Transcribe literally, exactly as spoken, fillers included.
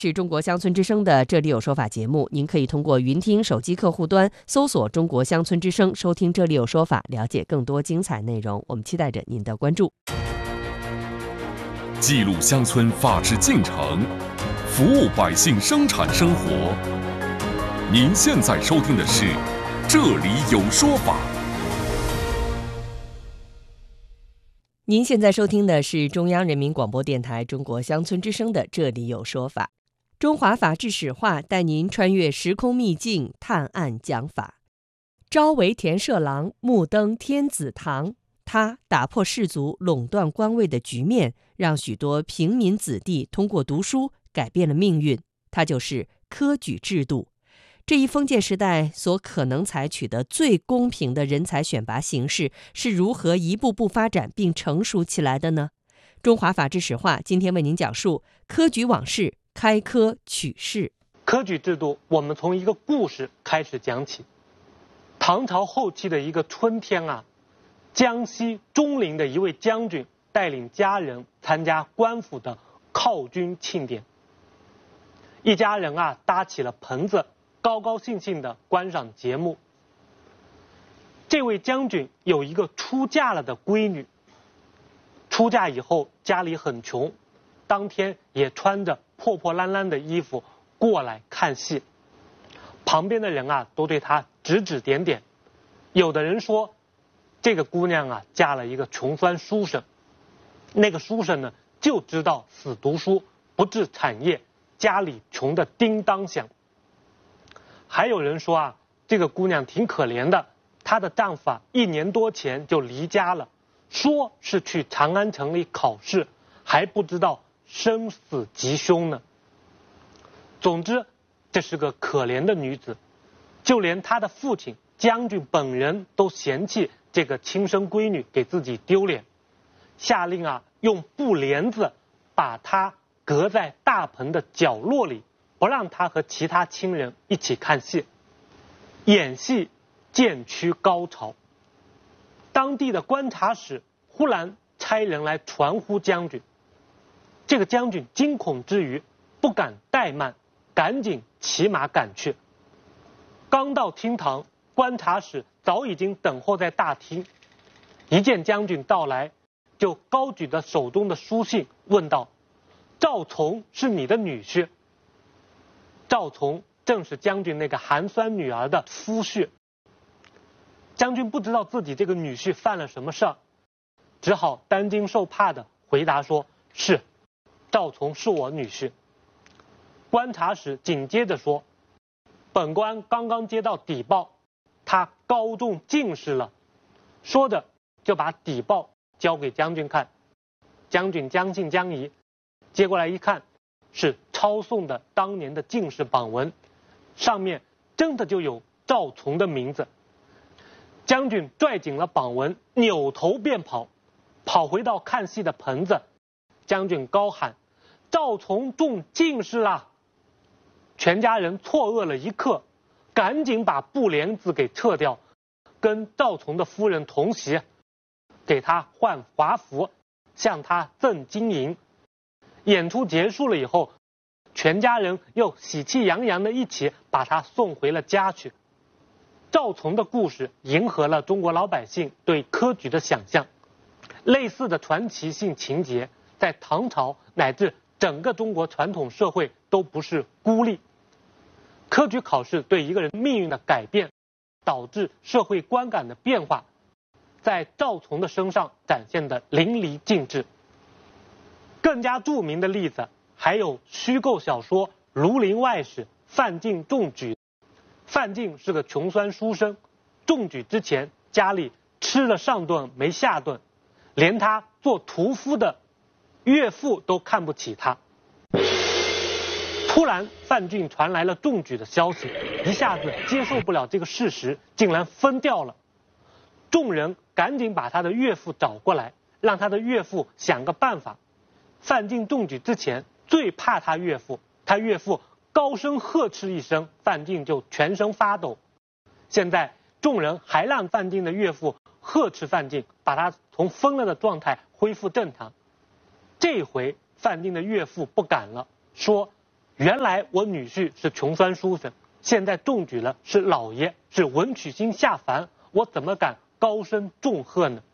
是中国乡村之声的《这里有说法》节目，您可以通过云听手机客户端搜索中国乡村之声，收听《这里有说法》，了解更多精彩内容。我们期待着您的关注。 记录乡村法治进程，服务百姓生产生活。您现在收听的是《这里有说法》。 您现在收听的是中央人民广播电台中国乡村之声的《这里有说法》。中华法治史话带您穿越时空秘境，探案讲法。朝为田舍郎，暮登天子堂。他打破氏族垄断官位的局面，让许多平民子弟通过读书改变了命运。他就是科举制度。这一封建时代所可能采取的最公平的人才选拔形式是如何一步步发展并成熟起来的呢？中华法治史话今天为您讲述科举往事，开科取士。 科举制度，我们从一个故事开始讲起。唐朝后期的一个春天啊，江西钟陵的一位将军带领家人参加官府的犒军庆典。一家人啊搭起了棚子，高高兴兴地观赏节目。这位将军有一个出嫁了的闺女，出嫁以后家里很穷，当天也穿着破破烂烂的衣服过来看戏。旁边的人啊都对他指指点点，有的人说这个姑娘啊嫁了一个穷酸书生，那个书生呢就知道死读书不治产业，家里穷得叮当响。还有人说啊，这个姑娘挺可怜的，她的丈夫啊一年多前就离家了，说是去长安城里考试，还不知道生死吉凶呢。总之，这是个可怜的女子，就连她的父亲将军本人都嫌弃这个亲生闺女给自己丢脸，下令啊用布帘子把她隔在大棚的角落里，不让她和其他亲人一起看戏。演戏渐趋高潮，当地的观察使忽然差人来传呼将军，这个将军惊恐之余不敢怠慢，赶紧骑马赶去。刚到厅堂，观察使早已经等候在大厅，一见将军到来，就高举着手中的书信问道：赵从是你的女婿？赵从正是将军那个寒酸女儿的夫婿。将军不知道自己这个女婿犯了什么事儿，只好担惊受怕的回答说：是，赵从是我女婿。观察使紧接着说：本官刚刚接到底报，他高中进士了。说着就把底报交给将军看。将军将信将疑，接过来一看，是抄送的当年的进士榜文，上面真的就有赵从的名字。将军拽紧了榜文，扭头便跑，跑回到看戏的棚子，将军高喊：赵从中进士啦！全家人错愕了一刻，赶紧把布帘子给撤掉，跟赵从的夫人同席，给他换华服，向他赠金银。演出结束了以后，全家人又喜气洋洋的一起把他送回了家去。赵从的故事迎合了中国老百姓对科举的想象，类似的传奇性情节在唐朝乃至整个中国传统社会都不是孤立。科举考试对一个人命运的改变，导致社会观感的变化，在赵从的身上展现得淋漓尽致。更加著名的例子还有虚构小说《儒林外史》范进中举。范进是个穷酸书生，中举之前家里吃了上顿没下顿，连他做屠夫的岳父都看不起他。突然范进传来了中举的消息，一下子接受不了这个事实，竟然疯掉了。众人赶紧把他的岳父找过来，让他的岳父想个办法。范进中举之前最怕他岳父，他岳父高声呵斥一声，范进就全身发抖。现在众人还让范进的岳父呵斥范进，把他从疯了的状态恢复正常。这回范进的岳父不敢了，说原来我女婿是穷酸书生，现在中举了是老爷，是文曲星下凡，我怎么敢高声祝贺呢？